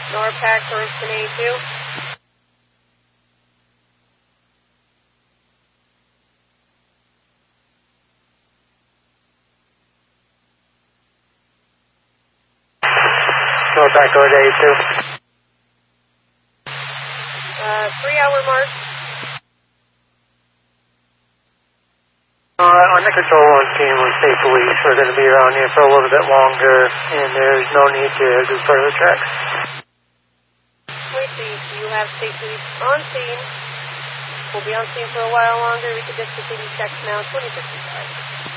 NORPAC, Horizon A2. NORPAC, Horizon A2. 3-hour mark. On the control one team with state police, we're going to be around here for a little bit longer, and there's no need to do further checks. Wait, please. You have state police on scene. We'll be on scene for a while longer. We could discontinue checks now. 2055.